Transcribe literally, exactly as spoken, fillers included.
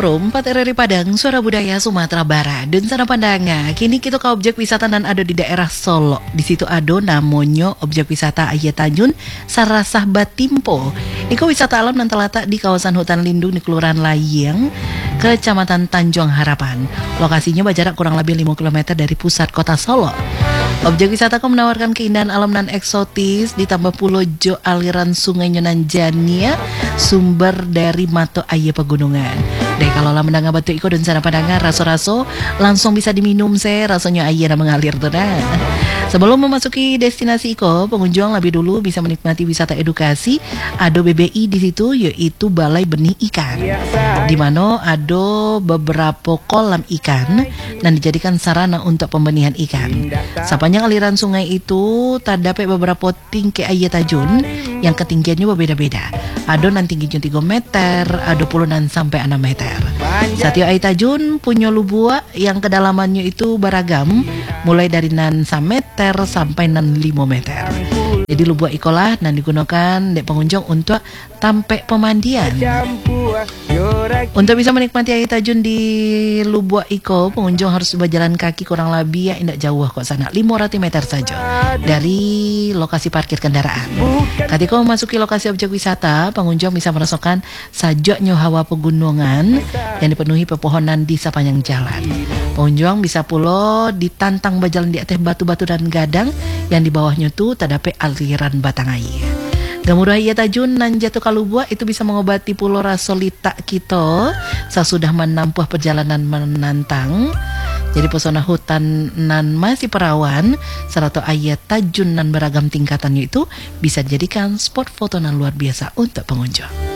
Pro empat R R I Padang, Suara Budaya Sumatera Barat. Dan sana pandangan, kini kita ke objek wisata dan ada di daerah Solo. Di situ ada namanya objek wisata Ayah Tajun Sarasah Batimpo. Iko wisata alam dan terletak di kawasan hutan lindung di Kelurahan Layang, Kecamatan Tanjung Harapan. Lokasinya berjarak kurang lebih lima kilometer dari pusat kota Solo. Objek wisata menawarkan keindahan alam dan eksotis, ditambah pulau jo aliran sungai Nyonanjania, sumber dari Mato Ayah Pegunungan. Deh kalau lah mendengar batu iko dan sana pandangan raso-raso langsung bisa diminum se rasanya ayah mengalir tuh nah. Sebelum memasuki destinasi iko, pengunjung lebih dulu bisa menikmati wisata edukasi. Ada B B I di situ, yaitu Balai Benih Ikan, di mana ada beberapa kolam ikan dan dijadikan sarana untuk pembenihan ikan. Sepanjang aliran sungai itu terdapat beberapa tinggi Ayah Tajun yang ketinggiannya berbeda-beda. Ada yang tingginya tiga meter, ada puluhan sampai enam meter. Satyo Ayah Tajun punya lubua yang kedalamannya itu beragam, mulai dari nan satu meter sampai nan lima meter. Jadi lubua ikolah dan digunakan dek pengunjung untuk tampe pemandian. Untuk bisa menikmati Ayah Tajun di lubua iko, pengunjung harus berjalan kaki kurang lebih ya tidak jauh kok sana, lima ratus meter saja dari lokasi parkir kendaraan. Ketika memasuki lokasi objek wisata, pengunjung bisa merasakan sajoknya hawa pegunungan yang dipenuhi pepohonan di sepanjang jalan. Pengunjung bisa pula ditantang berjalan di atas batu-batu dan gadang yang di bawahnya tuh terdapat aliran batang air. Gamuruh Ayah Tajun nan jatuh kalubua itu bisa mengobati pulau rasolita kita sesudah menempuh perjalanan menantang. Jadi pesona hutan nan masih perawan serta Ayah Tajun nan beragam tingkatannya itu bisa dijadikan spot foto nan luar biasa untuk pengunjung.